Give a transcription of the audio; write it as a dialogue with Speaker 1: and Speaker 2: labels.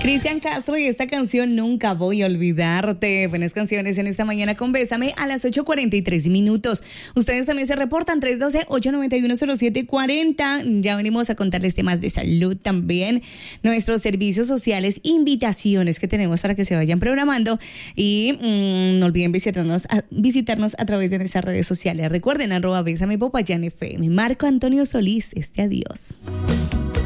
Speaker 1: Cristian Castro y esta canción Nunca Voy a Olvidarte. Buenas canciones en esta mañana con Bésame a las 8:43. Ustedes también se reportan 312-891-0740. Ya venimos a contarles temas de salud también, nuestros servicios sociales, invitaciones que tenemos para que se vayan programando y no olviden visitarnos a través de nuestras redes sociales. Recuerden @Bésame Popayán FM. Marco Antonio Solís, adiós.